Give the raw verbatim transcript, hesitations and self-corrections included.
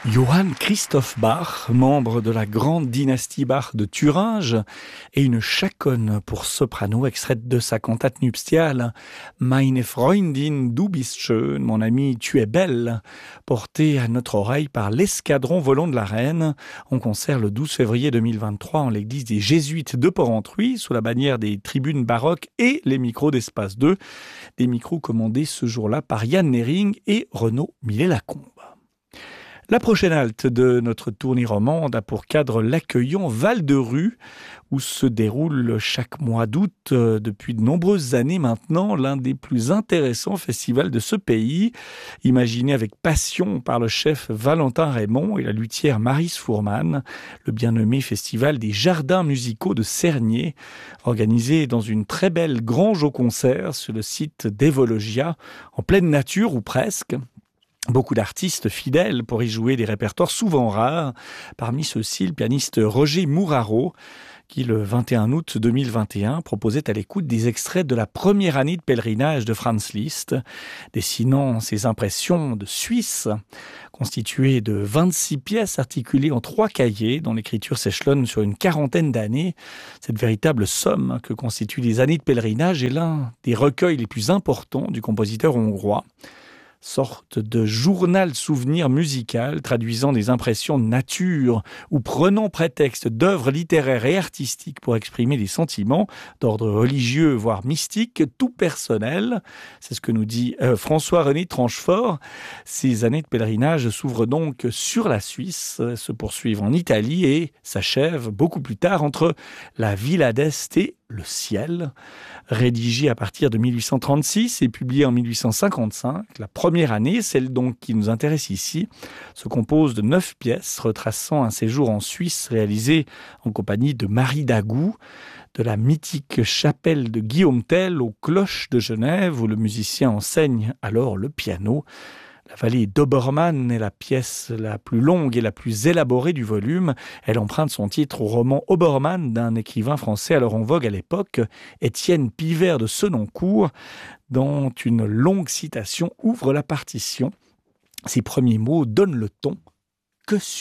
Johann Christoph Bach, membre de la grande dynastie Bach de Thuringe, et une chaconne pour soprano extraite de sa cantate nuptiale Meine Freundin, du bist schön, mon ami, tu es belle, portée à notre oreille par l'escadron volant de la Reine, en concert le douze février deux mille vingt-trois en l'église des Jésuites de Porrentruy, sous la bannière des tribunes baroques et les micros d'Espace deux, des micros commandés ce jour-là par Yann Nering et Renaud Millet-Lacombe. La prochaine halte de notre tournée romande a pour cadre l'accueillant Val-de-Rue, où se déroule chaque mois d'août, euh, depuis de nombreuses années maintenant, l'un des plus intéressants festivals de ce pays, imaginé avec passion par le chef Valentin Raymond et la luthière Maryse Fourman, le bien nommé Festival des Jardins musicaux de Cernay, organisé dans une très belle grange au concert sur le site d'Evologia, en pleine nature ou presque. Beaucoup d'artistes fidèles pour y jouer des répertoires souvent rares. Parmi ceux-ci, le pianiste Roger Mouraro, qui le vingt et un août deux mille vingt et un proposait à l'écoute des extraits de la première année de pèlerinage de Franz Liszt, dessinant ses impressions de Suisse, constituées de vingt-six pièces articulées en trois cahiers, dont l'écriture s'échelonne sur une quarantaine d'années. Cette véritable somme que constituent les années de pèlerinage est l'un des recueils les plus importants du compositeur hongrois. Sorte de journal souvenir musical traduisant des impressions de nature ou prenant prétexte d'œuvres littéraires et artistiques pour exprimer des sentiments d'ordre religieux voire mystique, tout personnel. C'est ce que nous dit euh, François-René Tranchefort. Ces années de pèlerinage s'ouvrent donc sur la Suisse, se poursuivent en Italie et s'achèvent beaucoup plus tard entre la Villa d'Este et le ciel. Rédigé à partir de mille huit cent trente-six et publié en mille huit cent cinquante-cinq, la première année, celle donc qui nous intéresse ici, se compose de neuf pièces retraçant un séjour en Suisse réalisé en compagnie de Marie Dagou, de la mythique chapelle de Guillaume Tell aux cloches de Genève où le musicien enseigne alors le piano. La vallée d'Obermann est la pièce la plus longue et la plus élaborée du volume. Elle emprunte son titre au roman Obermann d'un écrivain français alors en vogue à l'époque, Étienne Pivert de Senoncourt, dont une longue citation ouvre la partition. Ces premiers mots donnent le ton. Que suis-je ?